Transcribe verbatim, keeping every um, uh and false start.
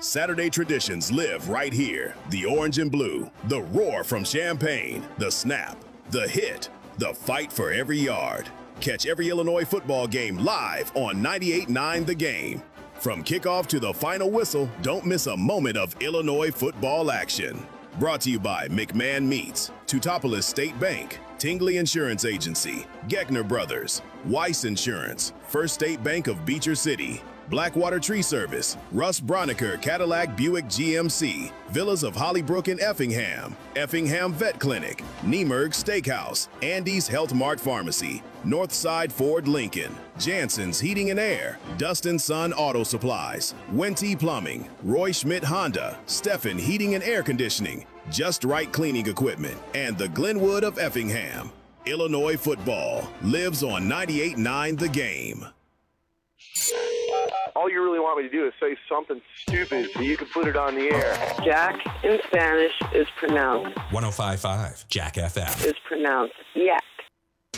Saturday traditions live right here. The orange and blue, the roar from Champaign, the snap, the hit, the fight for every yard. Catch every Illinois football game live on ninety-eight point nine The Game. From kickoff to the final whistle, don't miss a moment of Illinois football action. Brought to you by McMahon Meats, Teutopolis State Bank, Tingley Insurance Agency, Geckner Brothers, Weiss Insurance, First State Bank of Beecher City, Blackwater Tree Service, Russ Broniker Cadillac Buick G M C, Villas of Hollybrook and Effingham, Effingham Vet Clinic, Niemerg Steakhouse, Andy's Health Mart Pharmacy, Northside Ford Lincoln, Jansen's Heating and Air, Dustin Sun Auto Supplies, Wente Plumbing, Roy Schmidt Honda, Steffen Heating and Air Conditioning, Just Right Cleaning Equipment, and the Glenwood of Effingham. Illinois football lives on ninety-eight point nine The Game. All you really want me to do is say something stupid so you can put it on the air. Jack in Spanish is pronounced. one oh five point five Jack F M. Is pronounced Yak.